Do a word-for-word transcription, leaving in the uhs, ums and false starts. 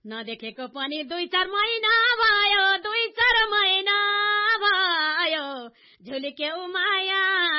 नदेखेको पनि दुई चार महिना भयो दुई चार महिना भयो झुलिके माया